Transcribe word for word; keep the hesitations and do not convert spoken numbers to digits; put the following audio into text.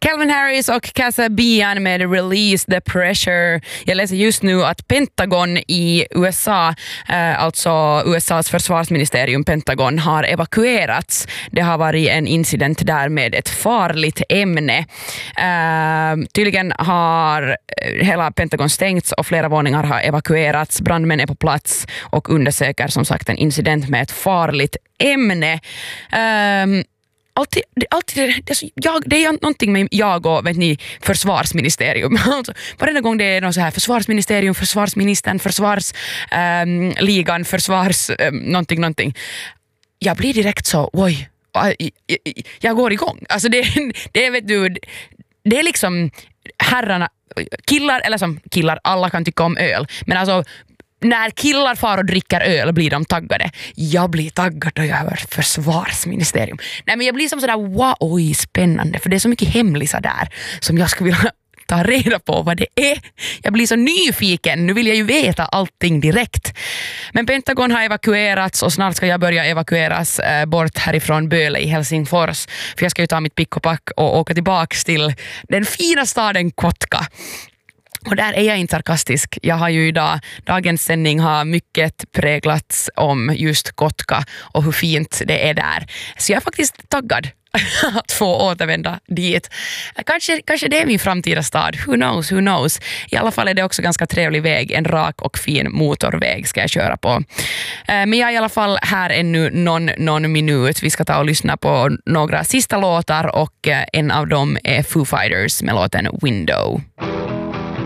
Calvin Harris och Casa Bian med Release the Pressure. Jag läser just nu att Pentagon i U S A, eh, alltså U S A:s försvarsministerium Pentagon, har evakuerats. Det har varit en incident där med ett farligt ämne. Eh, tydligen har hela Pentagon stängts och flera våningar har evakuerats. Brandmän är på plats och undersöker som sagt en incident med ett farligt ämne. Um, alltid, alltid, det, är så, jag, det är någonting med jag och vet ni, försvarsministerium. Alltså, varenda gång det är något så här försvarsministerium, försvarsministern, försvarsligan, um, försvars um, någonting, någonting. Jag blir direkt så, oj, jag, jag, jag går igång. Alltså det, det vet du, det är liksom herrarna, killar, eller som killar, alla kan tycka om öl, men alltså när killar far och dricker öl blir de taggade. Jag blir taggad då jag hör försvarsministerium. Nej, men jag blir som sådär, wow, oj, spännande. För det är så mycket hemlisar där som jag skulle vilja ta reda på vad det är. Jag blir så nyfiken. Nu vill jag ju veta allting direkt. Men Pentagon har evakuerats och snart ska jag börja evakueras eh, bort härifrån Böle i Helsingfors. För jag ska ju ta mitt pick och pack och åka tillbaks till den fina staden Kotka. Och där är jag inte sarkastisk. Jag har ju idag, dagens sändning har mycket präglats om just Kotka och hur fint det är där. Så jag är faktiskt taggad att få återvända dit. Kanske, kanske det är min framtida stad. Who knows, who knows. I alla fall är det också ganska trevlig väg. En rak och fin motorväg ska jag köra på. Men jag är i alla fall här ännu någon, någon minut. Vi ska ta och lyssna på några sista låtar och en av dem är Foo Fighters med låten Window.